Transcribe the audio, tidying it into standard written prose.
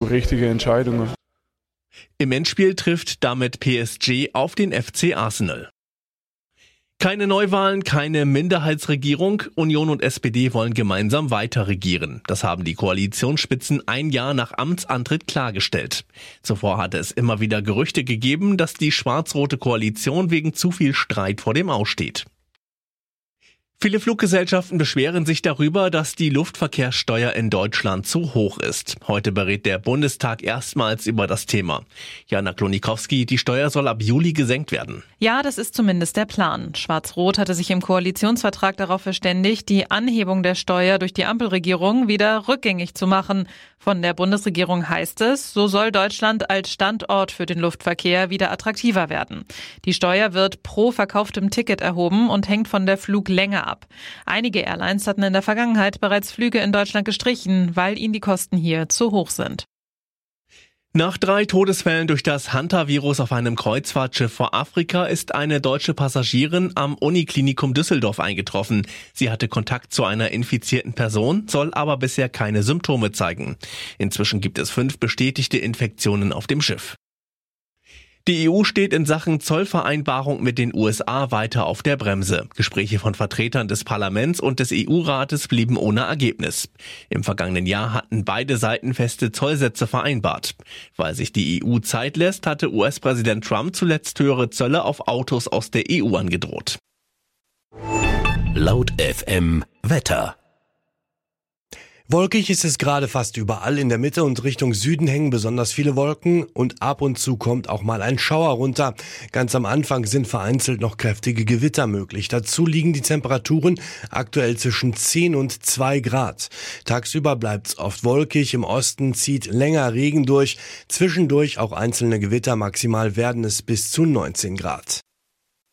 richtige Entscheidungen. Im Endspiel trifft damit PSG auf den FC Arsenal. Keine Neuwahlen, keine Minderheitsregierung. Union und SPD wollen gemeinsam weiter regieren. Das haben die Koalitionsspitzen ein Jahr nach Amtsantritt klargestellt. Zuvor hatte es immer wieder Gerüchte gegeben, dass die schwarz-rote Koalition wegen zu viel Streit vor dem Aus steht. Viele Fluggesellschaften beschweren sich darüber, dass die Luftverkehrssteuer in Deutschland zu hoch ist. Heute berät der Bundestag erstmals über das Thema. Jana Klonikowski, die Steuer soll ab Juli gesenkt werden. Ja, das ist zumindest der Plan. Schwarz-Rot hatte sich im Koalitionsvertrag darauf verständigt, die Anhebung der Steuer durch die Ampelregierung wieder rückgängig zu machen. Von der Bundesregierung heißt es, so soll Deutschland als Standort für den Luftverkehr wieder attraktiver werden. Die Steuer wird pro verkauftem Ticket erhoben und hängt von der Fluglänge ab. Einige Airlines hatten in der Vergangenheit bereits Flüge in Deutschland gestrichen, weil ihnen die Kosten hier zu hoch sind. Nach 3 Todesfällen durch das Hantavirus auf einem Kreuzfahrtschiff vor Afrika ist eine deutsche Passagierin am Uniklinikum Düsseldorf eingetroffen. Sie hatte Kontakt zu einer infizierten Person, soll aber bisher keine Symptome zeigen. Inzwischen gibt es 5 bestätigte Infektionen auf dem Schiff. Die EU steht in Sachen Zollvereinbarung mit den USA weiter auf der Bremse. Gespräche von Vertretern des Parlaments und des EU-Rates blieben ohne Ergebnis. Im vergangenen Jahr hatten beide Seiten feste Zollsätze vereinbart. Weil sich die EU Zeit lässt, hatte US-Präsident Trump zuletzt höhere Zölle auf Autos aus der EU angedroht. Laut FM Wetter. Wolkig ist es gerade fast überall. In der Mitte und Richtung Süden hängen besonders viele Wolken und ab und zu kommt auch mal ein Schauer runter. Ganz am Anfang sind vereinzelt noch kräftige Gewitter möglich. Dazu liegen die Temperaturen aktuell zwischen 10 und 2 Grad. Tagsüber bleibt's oft wolkig. Im Osten zieht länger Regen durch. Zwischendurch auch einzelne Gewitter. Maximal werden es bis zu 19 Grad.